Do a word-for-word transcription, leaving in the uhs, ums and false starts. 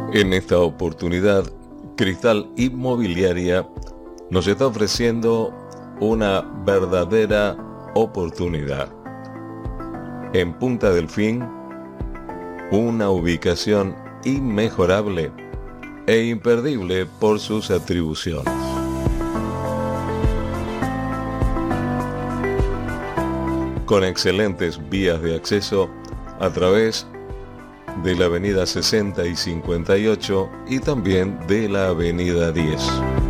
En esta oportunidad, Cristal Inmobiliaria nos está ofreciendo una verdadera oportunidad. En Punta Delfín, una ubicación inmejorable e imperdible por sus atribuciones. Con excelentes vías de acceso a través de la avenida sesenta y cincuenta y ocho y también de la avenida diez.